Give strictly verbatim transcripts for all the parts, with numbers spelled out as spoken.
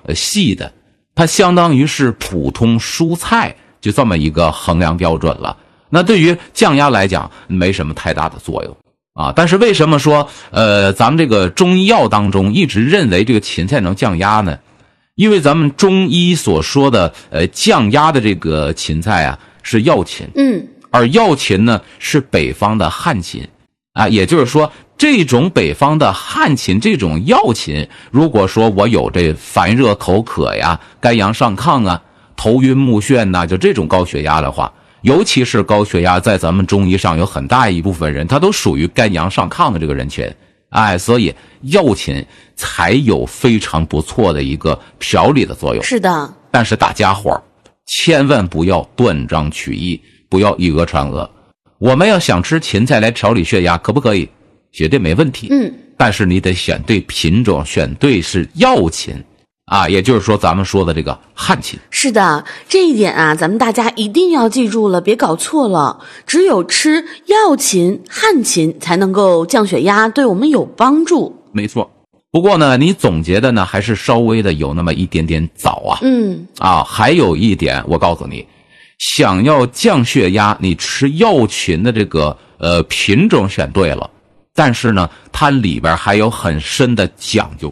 呃细的，它相当于是普通蔬菜，就这么一个衡量标准了。那对于降压来讲没什么太大的作用啊。但是为什么说呃咱们这个中医药当中一直认为这个芹菜能降压呢？因为咱们中医所说的呃降压的这个芹菜啊是药芹， 嗯， 而药芹呢是北方的旱芹啊，也就是说这种北方的旱芹这种药芹，如果说我有这烦热口渴呀、肝阳上亢啊、头晕目眩呐、就这种高血压的话，尤其是高血压在咱们中医上有很大一部分人他都属于肝阳上亢的这个人群，哎，所以药芹才有非常不错的一个调理的作用。 是的， 但是大家伙儿千万不要断章取义，不要以讹传讹。我们要想吃芹菜来调理血压，可不可以？绝对没问题。 嗯， 但是你得选对品种，选对是药芹啊，也就是说咱们说的这个旱芹。 是的，这一点啊，咱们大家一定要记住了，别搞错了。只有吃药芹、旱芹才能够降血压，对我们有帮助。 没错。不过呢，你总结的呢还是稍微的有那么一点点早啊。 嗯， 啊，还有一点，我告诉你，想要降血压，你吃药芹的这个呃品种选对了，但是呢，它里边还有很深的讲究。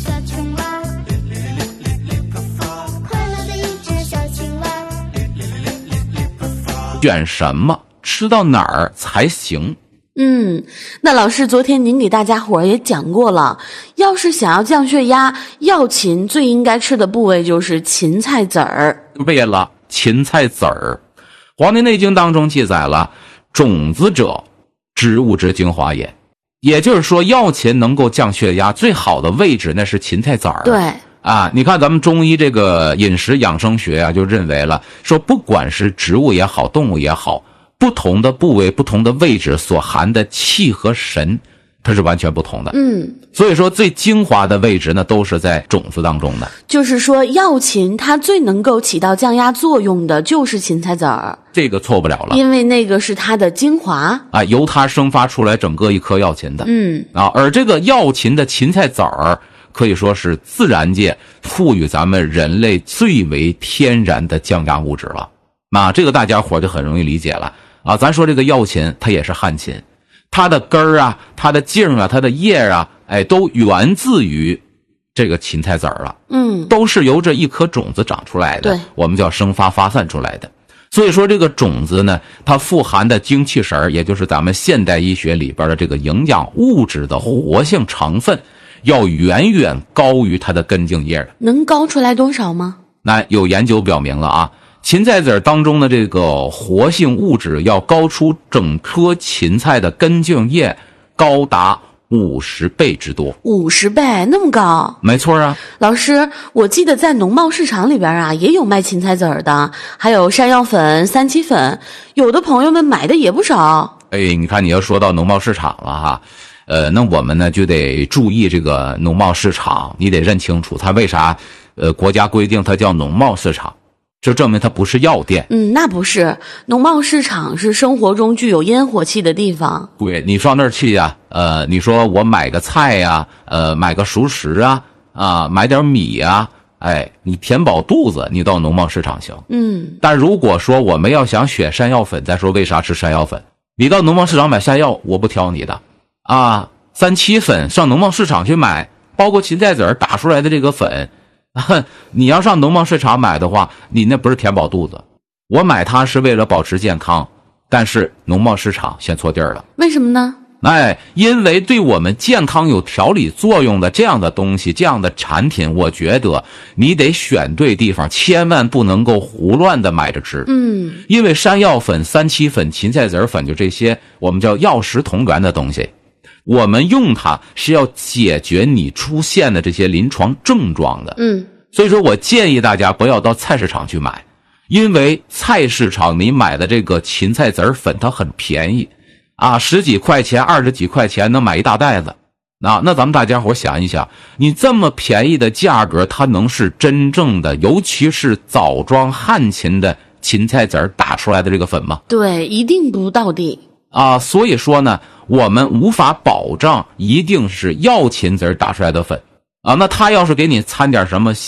选什么，吃到哪儿才行？ 嗯，那老师，昨天您给大家伙儿也讲过了，要是想要降血压，药芹最应该吃的部位就是芹菜籽儿。 对了，芹菜籽儿，《黄帝内经》当中记载了，种子者，植物之精华也。也就是说，药芹能够降血压最好的位置那是芹菜籽儿。 对啊，你看咱们中医这个饮食养生学啊，就认为了说，不管是植物也好，动物也好，不同的部位、不同的位置所含的气和神，它是完全不同的。 嗯， 所以说最精华的位置呢，都是在种子当中的。 就是说，药芹它最能够起到降压作用的，就是芹菜籽儿。 这个错不了了， 因为那个是它的精华啊，由它生发出来整个一颗药芹的。 嗯啊，而这个药芹的芹菜籽儿，可以说是自然界赋予咱们人类最为天然的降压物质了。啊，这个大家伙就很容易理解了。啊，咱说这个药芹，它也是旱芹，它的根儿啊，它的茎啊，它的叶啊，哎，都源自于这个芹菜籽儿了。 嗯， 都是由这一颗种子长出来的， 对， 我们叫生发发散出来的。所以说这个种子呢，它富含的精气神，也就是咱们现代医学里边的这个营养物质的活性成分，要远远高于它的根茎叶的。 能高出来多少吗？ 那有研究表明了啊，芹菜籽当中的这个活性物质要高出整颗芹菜的根茎叶高达五十倍之多。 五十倍，那么高？ 没错啊。 老师，我记得在农贸市场里边啊，也有卖芹菜籽儿的，还有山药粉、三七粉，有的朋友们买的也不少。 哎，你看你要说到农贸市场了哈，呃，那我们呢就得注意这个农贸市场，你得认清楚它为啥，呃，国家规定它叫农贸市场。就证明它不是药店。 嗯，那不是，农贸市场是生活中具有烟火气的地方。 对，你上那儿去呀、啊，呃，你说我买个菜呀、啊，呃，买个熟食啊，啊，买点米呀、啊，哎，你填饱肚子，你到农贸市场行。 嗯， 但如果说我们要想选山药粉，再说为啥吃山药粉？你到农贸市场买山药，我不挑你的啊。三七粉上农贸市场去买，包括芹菜籽打出来的这个粉。你要上农贸市场买的话，你那不是填饱肚子，我买它是为了保持健康，但是农贸市场选错地儿了。 为什么呢？ 哎，因为对我们健康有调理作用的这样的东西，这样的产品，我觉得你得选对地方，千万不能够胡乱的买着吃。 嗯， 因为山药粉、三七粉、芹菜籽粉，就这些我们叫药食同源的东西，我们用它是要解决你出现的这些临床症状的。 嗯， 所以说我建议大家不要到菜市场去买，因为菜市场你买的这个芹菜籽粉它很便宜啊，十几块钱、二十几块钱能买一大袋子。啊，那咱们大家伙想一想，你这么便宜的价格，它能是真正的，尤其是枣庄旱芹的芹菜籽打出来的这个粉吗？ 对，一定不到底。 啊，所以说呢，我们无法保障一定是药芹籽打出来的粉啊。那他要是给你掺点什么